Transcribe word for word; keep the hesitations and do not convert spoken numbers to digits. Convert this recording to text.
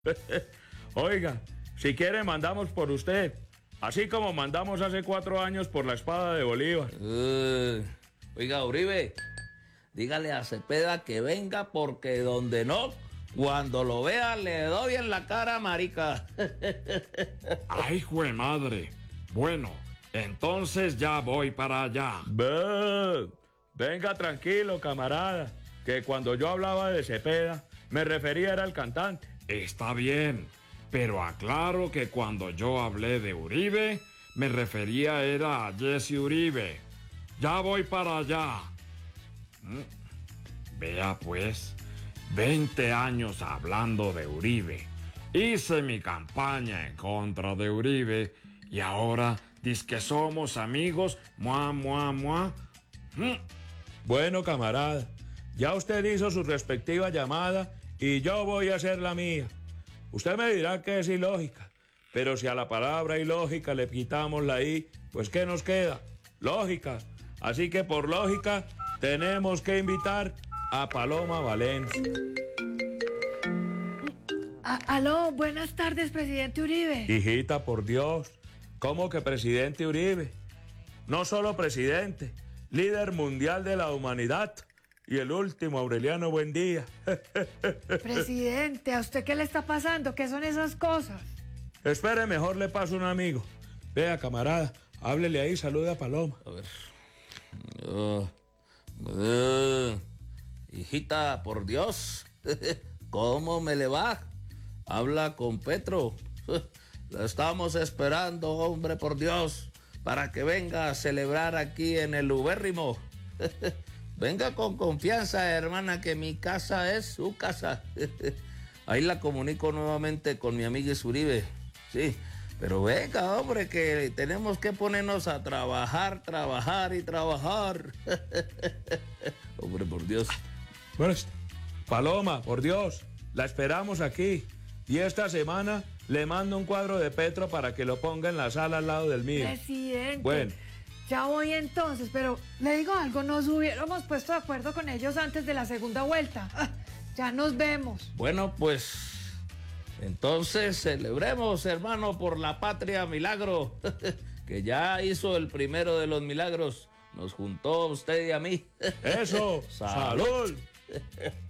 Oiga, si quiere mandamos por usted, así como mandamos hace cuatro años por la espada de Bolívar. Uh, oiga, Uribe, dígale a Cepeda que venga porque donde no, cuando lo vea le doy en la cara, marica. Ay, jue madre. Bueno, entonces ya voy para allá. Ve, venga tranquilo, camarada, que cuando yo hablaba de Cepeda, me refería era al cantante. Está bien, pero aclaro que cuando yo hablé de Uribe, me refería era a Jesse Uribe. Ya voy para allá. ¿Mm? Vea pues, veinte años hablando de Uribe. Hice mi campaña en contra de Uribe y ahora dizque somos amigos, mua, mua, mua. ¿Mm? Bueno, camarada, ya usted hizo su respectiva llamada y yo voy a hacer la mía. Usted me dirá que es ilógica, pero si a la palabra ilógica le quitamos la I, pues ¿qué nos queda? Lógica. Así que por lógica tenemos que invitar a Paloma Valencia. A- aló, buenas tardes, presidente Uribe. Hijita, por Dios, ¿cómo que presidente Uribe? No solo presidente, líder mundial de la humanidad. Y el último, Aureliano Buendía. Presidente, ¿a usted qué le está pasando? ¿Qué son esas cosas? Espere, mejor le paso un amigo. Vea, camarada, háblele ahí, saluda a Paloma. A ver. Uh, uh, hijita, por Dios, ¿cómo me le va? Habla con Petro. La estamos esperando, hombre, por Dios, para que venga a celebrar aquí en el ubérrimo. Venga con confianza, hermana, que mi casa es su casa. Ahí la comunico nuevamente con mi amiga Uribe. Sí, pero venga, hombre, que tenemos que ponernos a trabajar, trabajar y trabajar. Hombre, por Dios. Bueno, Paloma, por Dios, la esperamos aquí. Y esta semana le mando un cuadro de Petro para que lo ponga en la sala al lado del mío. Presidente. Bueno. Ya voy entonces, pero le digo algo, nos hubiéramos puesto de acuerdo con ellos antes de la segunda vuelta. Ah, ya nos vemos. Bueno, pues entonces celebremos, hermano, por la patria milagro, que ya hizo el primero de los milagros. Nos juntó a usted y a mí. Eso, Salud. salud.